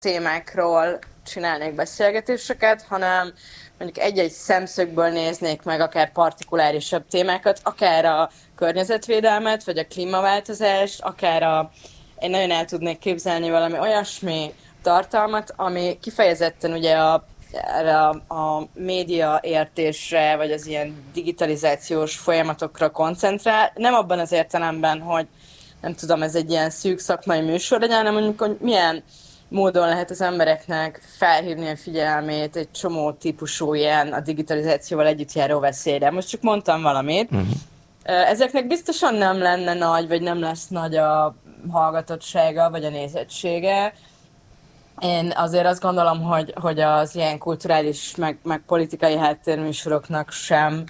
témákról csinálnék beszélgetéseket, hanem mondjuk egy-egy szemszögből néznék meg akár partikulárisabb témákat, akár a környezetvédelmet, vagy a klímaváltozást, én nagyon el tudnék képzelni valami olyasmi tartalmat, ami kifejezetten ugye erre a média értésre, vagy az ilyen digitalizációs folyamatokra koncentrál. Nem abban az értelemben, hogy nem tudom, ez egy ilyen szűk szakmai műsor legyen, hanem mondjuk, hogy milyen módon lehet az embereknek felhívni a figyelmét egy csomó típusú ilyen a digitalizációval együtt járó veszélyre. Most csak mondtam valamit. Ezeknek biztosan nem lenne nagy, vagy nem lesz nagy a hallgatottsága, vagy a nézettsége. Én azért azt gondolom, hogy az ilyen kulturális, meg politikai háttérműsoroknak sem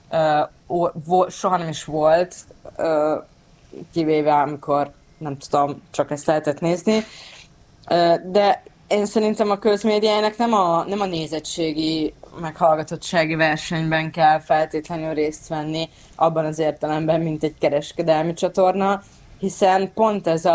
soha nem is volt, kivéve amikor, nem tudom, csak ezt lehetett nézni. De én szerintem a közmédiának nem a nézettségi, meg hallgatottsági versenyben kell feltétlenül részt venni abban az értelemben, mint egy kereskedelmi csatorna, hiszen pont ez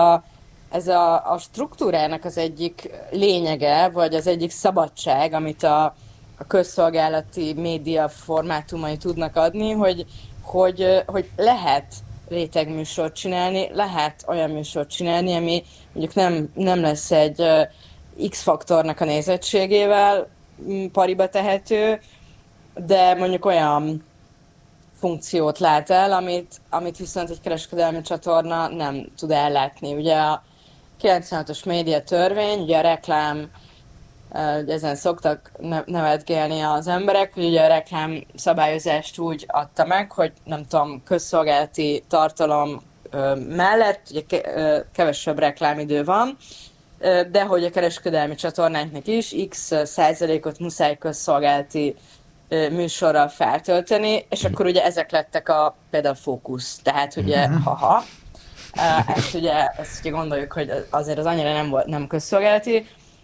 a struktúrának az egyik lényege, vagy az egyik szabadság, amit a közszolgálati média formátumai tudnak adni, hogy lehet rétegműsort csinálni, lehet olyan műsort csinálni, ami mondjuk nem lesz egy X-faktornak a nézettségével pariba tehető, de mondjuk olyan funkciót lát el, amit viszont egy kereskedelmi csatorna nem tud ellátni. Ugye a 96-os média törvény, ugye a reklám, ezen szoktak nevetgélni az emberek, hogy ugye a reklám szabályozást úgy adta meg, hogy nem tudom, közszolgálati tartalom mellett ugye kevesebb reklámidő van, de hogy a kereskedelmi csatornáknak is x százalékot muszáj közszolgálati műsorral feltölteni, és akkor ugye ezek lettek például fókusz. Tehát ugye, ezt ugye gondoljuk, hogy azért az annyira nem közszolgálati,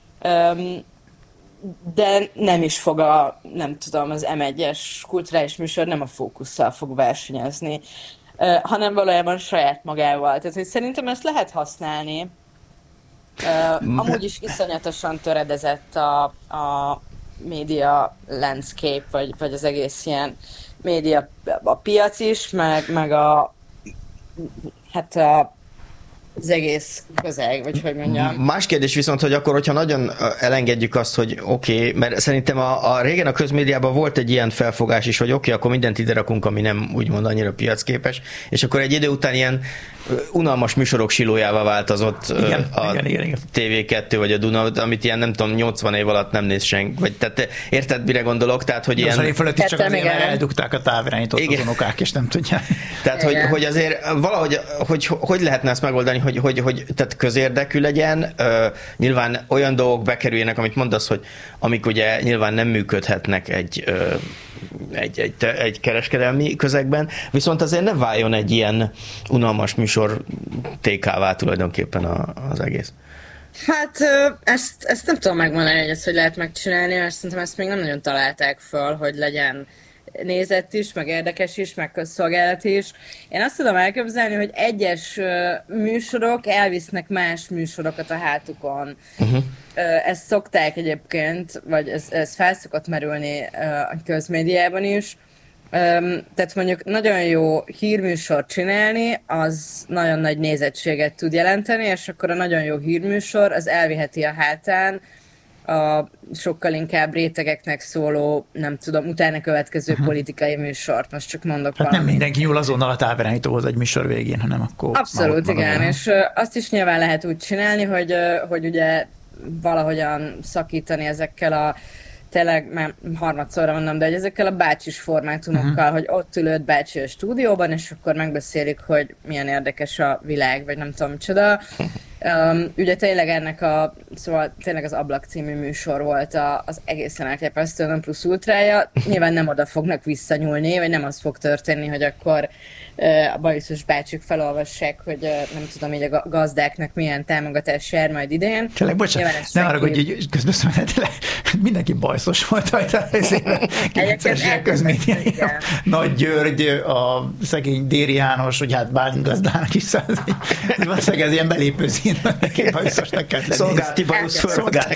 de nem is fog nem tudom, az M1-es kulturális műsor nem a fókusszal fog versenyezni, hanem valójában saját magával. Tehát, hogy szerintem ezt lehet használni. Amúgy is iszonyatosan töredezett a média landscape, vagy az egész ilyen média a piac is, meg az egész közeg, vagy hogy mondjam. Más kérdés viszont, hogy akkor, hogyha nagyon elengedjük azt, hogy oké, mert szerintem régen a közmédiában volt egy ilyen felfogás is, hogy oké, akkor mindent ide rakunk, ami nem úgymond annyira piacképes, és akkor egy idő után ilyen unalmas műsorok silójává változott igen. TV2 vagy a Duna, amit ilyen nem tudom, 80 év alatt nem néz senki. Vagy, tehát érted, mire gondolok? Tehát, hogy ilyen... Az fölött is csak azért, mert eldugták a távirányítót az unokák, és nem tudják. Tehát, hogy azért valahogy, hogy lehetne ezt megoldani, hogy tehát közérdekű legyen, nyilván olyan dolgok bekerüljenek, amit mondasz, hogy amik ugye nyilván nem működhetnek egy kereskedelmi közegben, viszont azért ne váljon egy ilyen unalmas műsor TK-vá tulajdonképpen az egész. Hát ezt nem tudom megmondani, hogy ezt hogy lehet megcsinálni, mert szerintem ezt még nem nagyon találták föl, hogy legyen nézett is, meg érdekes is, meg közszolgálat is. Én azt tudom elképzelni, hogy egyes műsorok elvisznek más műsorokat a hátukon. Ezt szokták egyébként, vagy ez fel szokott merülni a közmédiában is. Tehát mondjuk nagyon jó hírműsort csinálni, az nagyon nagy nézettséget tud jelenteni, és akkor a nagyon jó hírműsor az elviheti a hátán a sokkal inkább rétegeknek szóló, nem tudom, utána következő politikai műsort. Most csak mondok valamit. Nem mindenki nyúl azonnal a távirányítóhoz egy műsor végén, hanem akkor... Abszolút, igen. És azt is nyilván lehet úgy csinálni, hogy ugye valahogyan szakítani ezekkel a tényleg már harmadszorra mondom, de hogy ezekkel a bácsis formátumokkal, hogy ott ül 5 bácsi a stúdióban, és akkor megbeszélik, hogy milyen érdekes a világ, vagy nem tudom micsoda. Ugye tényleg szóval tényleg az Ablak című műsor volt az egészen elképesztő non plus ultrája. Nyilván nem oda fognak visszanyúlni, vagy nem az fog történni, hogy akkor a bajuszos bácsik felolvassák, hogy nem tudom, így a gazdáknak milyen támogatás jár majd idén. Csak bocsánat, ne arra, hogy közben mindenki bajszos volt rajta részében. 90-es közmédiai. Nagy György, a szegény Déri János, hogy hát Bálint gazdának is valószínűleg ez ilyen belépő bajszosnak kellett lenni. Szolgálati bajusz fölrakták.